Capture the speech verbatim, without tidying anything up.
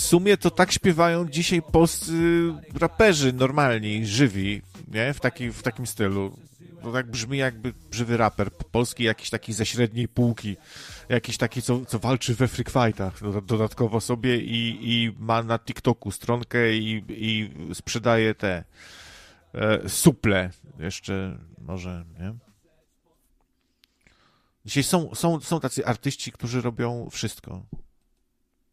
sumie to tak śpiewają dzisiaj polscy raperzy normalni, żywi, nie? W, taki, w takim stylu. To tak brzmi jakby żywy raper polski, jakiś taki ze średniej półki, jakiś taki, co, co walczy we freak fightach dodatkowo sobie i, i ma na TikToku stronkę i, i sprzedaje te e, suple jeszcze może, nie? Dzisiaj są, są, są tacy artyści, którzy robią wszystko.